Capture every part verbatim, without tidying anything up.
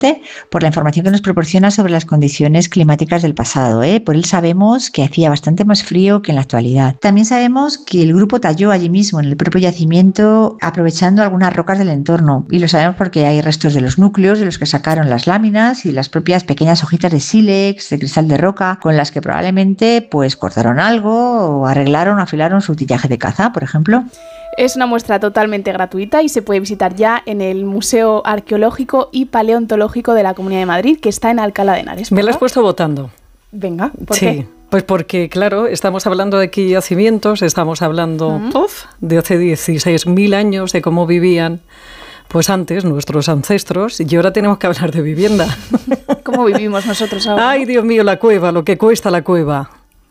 por la información que nos proporciona sobre las condiciones climáticas del pasado, ¿eh? Por él sabemos que hacía bastante más frío que en la actualidad. También sabemos que el grupo talló allí mismo, en el propio yacimiento, aprovechando algunas rocas del entorno. Y lo sabemos porque hay restos de los núcleos de los que sacaron las láminas y las propias pequeñas hojitas de sílex, de cristal de roca, con las que probablemente pues cortaron algo o arreglaron o afilaron su utillaje de caza, por ejemplo. Es una muestra totalmente gratuita y se puede visitar ya en el Museo Arqueológico y Paleontológico de la Comunidad de Madrid, que está en Alcalá de Henares. Me lo has puesto votando. Venga, ¿por sí. qué? Pues porque, claro, estamos hablando de aquí yacimientos, estamos hablando uh-huh. puff, de hace dieciséis mil años, de cómo vivían pues antes nuestros ancestros, y ahora tenemos que hablar de vivienda. ¿Cómo vivimos nosotros ahora? Ay, Dios mío, la cueva, lo que cuesta la cueva.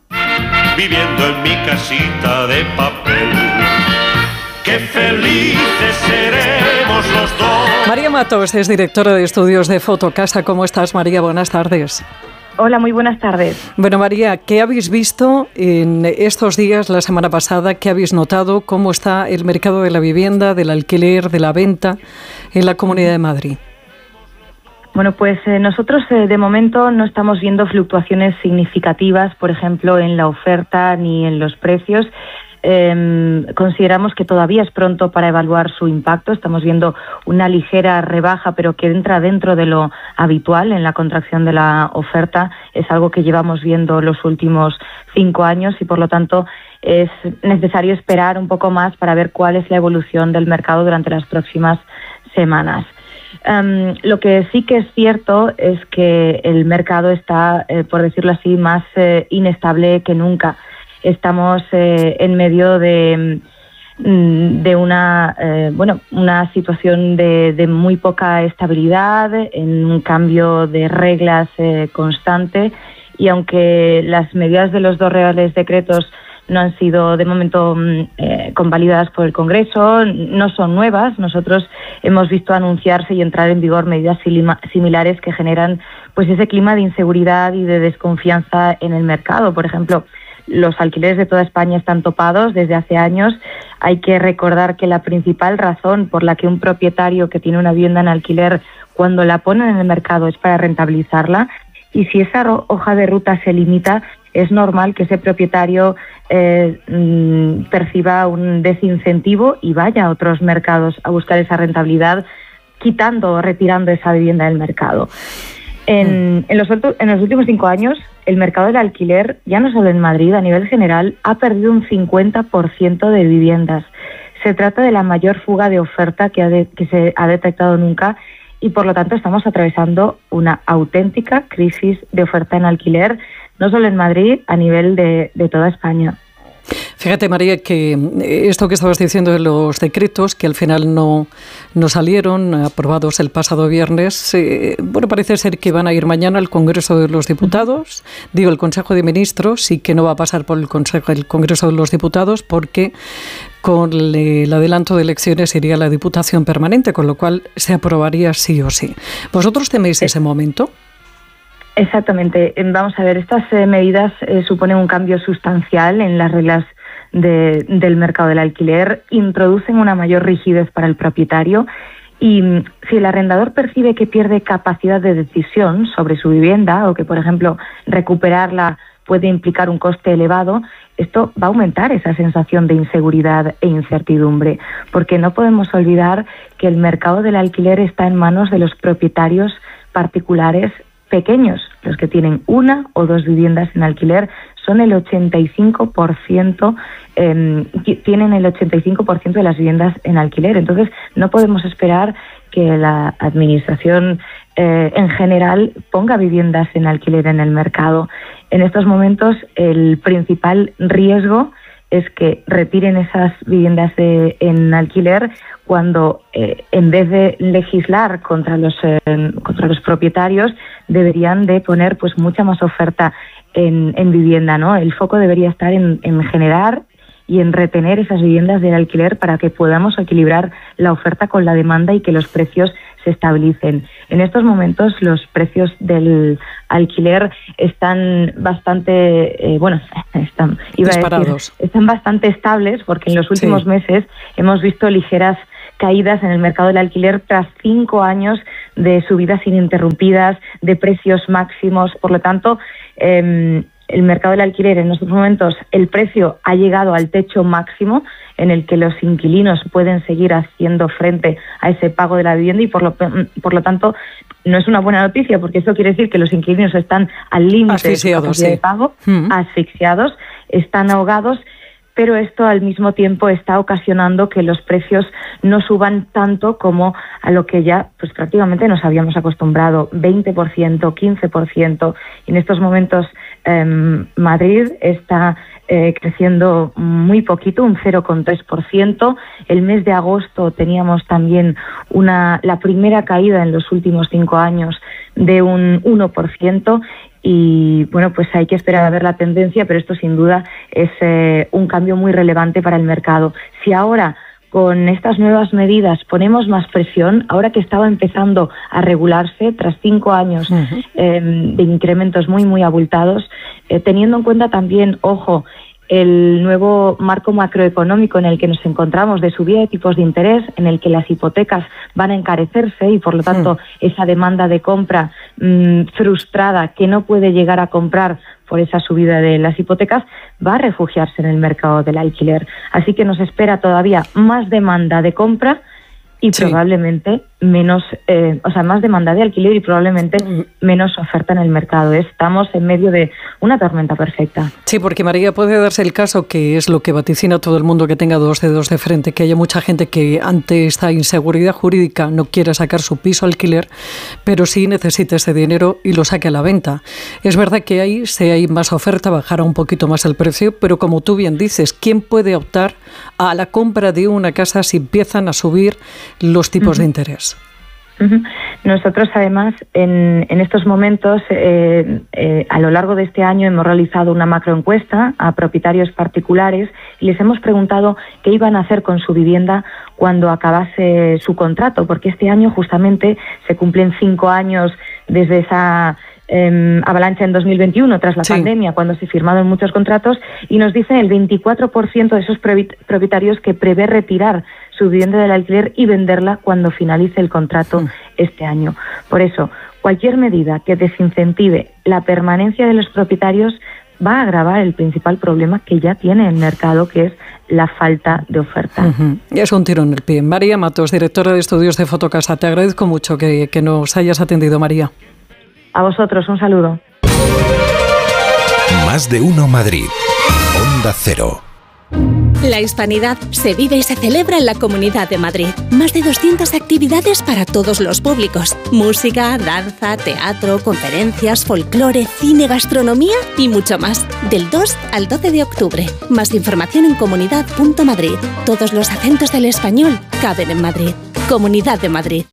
Viviendo en mi casita de papel. ¡Qué felices seremos los dos! María Matos es directora de estudios de Fotocasa. ¿Cómo estás, María? Buenas tardes. Hola, muy buenas tardes. Bueno, María, ¿qué habéis visto en estos días, la semana pasada? ¿Qué habéis notado? ¿Cómo está el mercado de la vivienda, del alquiler, de la venta en la Comunidad de Madrid? Bueno, pues eh, nosotros eh, de momento no estamos viendo fluctuaciones significativas, por ejemplo, en la oferta ni en los precios. Eh, consideramos que todavía es pronto para evaluar su impacto. Estamos viendo una ligera rebaja, pero que entra dentro de lo habitual en la contracción de la oferta. Es algo que llevamos viendo los últimos cinco años y, por lo tanto, es necesario esperar un poco más para ver cuál es la evolución del mercado durante las próximas semanas. Um, lo que sí que es cierto es que el mercado está, eh, por decirlo así, más eh, inestable que nunca. Estamos eh, en medio de, de una eh, bueno una situación de, de muy poca estabilidad, en un cambio de reglas eh, constante, y aunque las medidas de los dos reales decretos no han sido de momento eh, convalidadas por el Congreso, no son nuevas. Nosotros hemos visto anunciarse y entrar en vigor medidas similares que generan pues ese clima de inseguridad y de desconfianza en el mercado. Por ejemplo, los alquileres de toda España están topados desde hace años. Hay que recordar que la principal razón por la que un propietario que tiene una vivienda en alquiler, cuando la pone en el mercado, es para rentabilizarla. Y si esa hoja de ruta se limita, es normal que ese propietario eh, mmm, perciba un desincentivo y vaya a otros mercados a buscar esa rentabilidad, quitando o retirando esa vivienda del mercado. En, en, los, en los últimos cinco años, el mercado del alquiler, ya no solo en Madrid, a nivel general, ha perdido un cincuenta por ciento de viviendas. Se trata de la mayor fuga de oferta que, ha de, que se ha detectado nunca, y por lo tanto estamos atravesando una auténtica crisis de oferta en alquiler, no solo en Madrid, a nivel de, de toda España. Fíjate, María, que esto que estabas diciendo de los decretos, que al final no, no salieron aprobados el pasado viernes, eh, bueno, parece ser que van a ir mañana al Congreso de los Diputados, digo, el Consejo de Ministros, y que no va a pasar por el Consejo, el Congreso de los Diputados, porque con el adelanto de elecciones iría a la Diputación Permanente, con lo cual se aprobaría sí o sí. ¿Vosotros teméis ese momento? Exactamente. Vamos a ver, estas eh, medidas eh, suponen un cambio sustancial en las reglas de, del mercado del alquiler, introducen una mayor rigidez para el propietario, y si el arrendador percibe que pierde capacidad de decisión sobre su vivienda, o que, por ejemplo, recuperarla puede implicar un coste elevado, esto va a aumentar esa sensación de inseguridad e incertidumbre, porque no podemos olvidar que el mercado del alquiler está en manos de los propietarios particulares pequeños. Los que tienen una o dos viviendas en alquiler son el ochenta y cinco por ciento, eh, tienen el ochenta y cinco por ciento de las viviendas en alquiler. Entonces, no podemos esperar que la administración eh, en general ponga viviendas en alquiler en el mercado. En estos momentos, el principal riesgo es que retiren esas viviendas de, en alquiler cuando, eh, en vez de legislar contra los eh, contra los propietarios, deberían de poner pues mucha más oferta en, en vivienda, ¿no? El foco debería estar en, en generar y en retener esas viviendas del alquiler para que podamos equilibrar la oferta con la demanda y que los precios se estabilicen. En estos momentos los precios del alquiler están bastante, eh, bueno, están, iba a decir, están bastante estables, porque en los últimos sí. meses hemos visto ligeras caídas en el mercado del alquiler tras cinco años de subidas ininterrumpidas, de precios máximos. Por lo tanto, eh, el mercado del alquiler en estos momentos, el precio ha llegado al techo máximo en el que los inquilinos pueden seguir haciendo frente a ese pago de la vivienda y por lo, por lo tanto no es una buena noticia, porque eso quiere decir que los inquilinos están al límite de su capacidad de pago, mm. asfixiados, están ahogados, pero esto al mismo tiempo está ocasionando que los precios no suban tanto como a lo que ya pues prácticamente nos habíamos acostumbrado, veinte por ciento, quince por ciento. Y en estos momentos eh, Madrid está eh, creciendo muy poquito, un cero coma tres por ciento. El mes de agosto teníamos también una la primera caída en los últimos cinco años de un uno por ciento. Y bueno, pues hay que esperar a ver la tendencia, pero esto sin duda es eh, un cambio muy relevante para el mercado. Si ahora con estas nuevas medidas ponemos más presión, ahora que estaba empezando a regularse tras cinco años uh-huh. eh, de incrementos muy muy abultados, eh, teniendo en cuenta también, ojo, el nuevo marco macroeconómico en el que nos encontramos de subida de tipos de interés, en el que las hipotecas van a encarecerse y por lo tanto sí. esa demanda de compra mmm, frustrada que no puede llegar a comprar por esa subida de las hipotecas va a refugiarse en el mercado del alquiler. Así que nos espera todavía más demanda de compra y sí. probablemente menos, eh, o sea, más demanda de alquiler y probablemente menos oferta en el mercado. Estamos en medio de una tormenta perfecta. Sí, porque María, puede darse el caso, que es lo que vaticina todo el mundo que tenga dos dedos de frente, que haya mucha gente que ante esta inseguridad jurídica no quiera sacar su piso alquiler, pero sí necesita ese dinero y lo saque a la venta. Es verdad que ahí, si hay más oferta, bajará un poquito más el precio, pero como tú bien dices, ¿quién puede optar a la compra de una casa si empiezan a subir los tipos uh-huh. de interés? Uh-huh. Nosotros, además, en, en estos momentos, eh, eh, a lo largo de este año hemos realizado una macroencuesta a propietarios particulares y les hemos preguntado qué iban a hacer con su vivienda cuando acabase su contrato, porque este año justamente se cumplen cinco años desde esa eh, avalancha en dos mil veintiuno, tras la sí. pandemia, cuando se firmaron muchos contratos, y nos dicen el veinticuatro por ciento de esos propietarios que prevé retirar su vivienda del alquiler y venderla cuando finalice el contrato mm. este año. Por eso, cualquier medida que desincentive la permanencia de los propietarios va a agravar el principal problema que ya tiene el mercado, que es la falta de oferta. Uh-huh. Es un tiro en el pie. María Matos, directora de estudios de Fotocasa, te agradezco mucho que, que nos hayas atendido, María. A vosotros, un saludo. Más de uno Madrid. Onda Cero. La hispanidad se vive y se celebra en la Comunidad de Madrid. Más de doscientas actividades para todos los públicos. Música, danza, teatro, conferencias, folclore, cine, gastronomía y mucho más. Del dos al doce de octubre. Más información en comunidad punto madrid. Todos los acentos del español caben en Madrid. Comunidad de Madrid.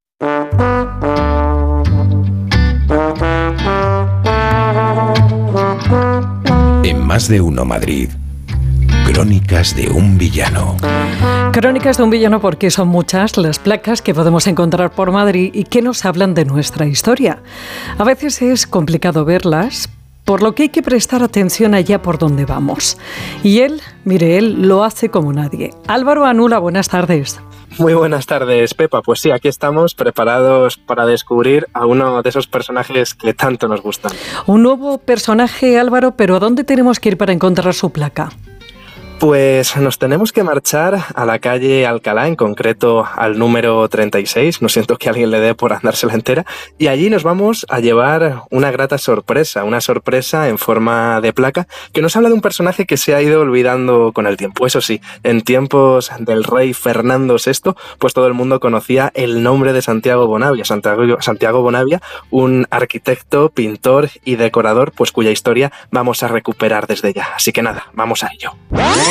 En Más de uno Madrid. Crónicas de un villano. Crónicas de un villano porque son muchas las placas que podemos encontrar por Madrid y que nos hablan de nuestra historia. A veces es complicado verlas, por lo que hay que prestar atención allá por donde vamos. Y él, mire, él lo hace como nadie. Álvaro Anula, buenas tardes. Muy buenas tardes, Pepa. Pues sí, aquí estamos preparados para descubrir a uno de esos personajes que tanto nos gustan. Un nuevo personaje, Álvaro, pero ¿a dónde tenemos que ir para encontrar su placa? Pues nos tenemos que marchar a la calle Alcalá, en concreto al número treinta y seis, no siento que alguien le dé por andársela entera, y allí nos vamos a llevar una grata sorpresa, una sorpresa en forma de placa que nos habla de un personaje que se ha ido olvidando con el tiempo. Eso sí, en tiempos del rey Fernando sexto, pues todo el mundo conocía el nombre de Santiago Bonavia, Santiago, Santiago Bonavia, un arquitecto, pintor y decorador, pues cuya historia vamos a recuperar desde ya. Así que nada, vamos a ello.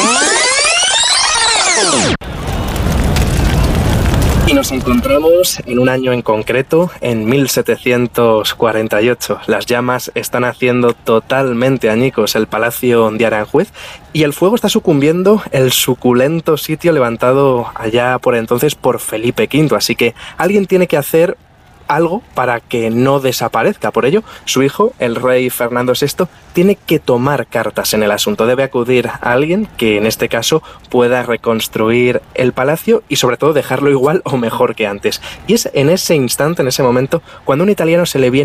Y nos encontramos en un año en concreto, en mil setecientos cuarenta y ocho. Las llamas están haciendo totalmente añicos el Palacio de Aranjuez y el fuego está sucumbiendo el suculento sitio levantado allá por entonces por Felipe quinto. Así que alguien tiene que hacer algo para que no desaparezca. Por ello, su hijo, el rey Fernando sexto, tiene que tomar cartas en el asunto. Debe acudir a alguien que en este caso pueda reconstruir el palacio y sobre todo dejarlo igual o mejor que antes. Y es en ese instante, en ese momento, cuando a un italiano se le viene